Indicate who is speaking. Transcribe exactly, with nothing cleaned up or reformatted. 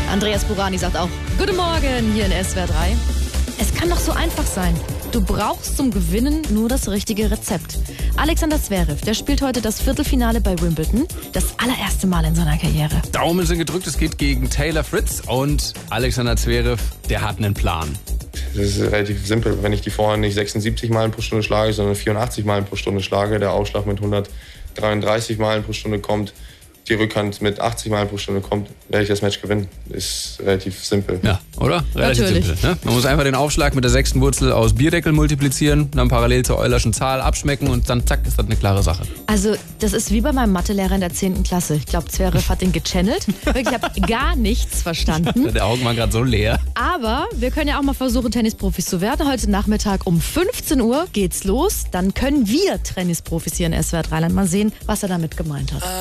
Speaker 1: Andreas Burani sagt auch, guten Morgen hier in S W R drei. Es kann doch so einfach sein. Du brauchst zum Gewinnen nur das richtige Rezept. Alexander Zverev, der spielt heute das Viertelfinale bei Wimbledon. Das allererste Mal in seiner Karriere.
Speaker 2: Daumen sind gedrückt, es geht gegen Taylor Fritz. Und Alexander Zverev, der hat einen Plan.
Speaker 3: Das ist relativ simpel. Wenn ich die Vorhand nicht sechsundsiebzig Meilen pro Stunde schlage, sondern vierundachtzig Meilen pro Stunde schlage, der Aufschlag mit hundertdreiunddreißig Meilen pro Stunde kommt, die Rückhand mit achtzig Meilen pro Stunde kommt, werde ich das Match gewinnen. Ist relativ simpel.
Speaker 2: Ja, oder? Relativ
Speaker 1: Natürlich.
Speaker 2: simpel. Ne? Man muss einfach den Aufschlag mit der sechsten Wurzel aus Bierdeckel multiplizieren, dann parallel zur Eulerschen Zahl abschmecken und dann zack, ist das eine klare Sache.
Speaker 1: Also das ist wie bei meinem Mathelehrer in der zehnten Klasse. Ich glaube, Zverev hat den gechannelt. Wirklich, ich habe gar nichts verstanden.
Speaker 2: Der Augen war gerade so leer.
Speaker 1: Aber wir können ja auch mal versuchen, Tennisprofis zu werden. Heute Nachmittag um fünfzehn Uhr geht's los. Dann können wir Tennisprofis hier in S W R drei mal sehen, was er damit gemeint hat.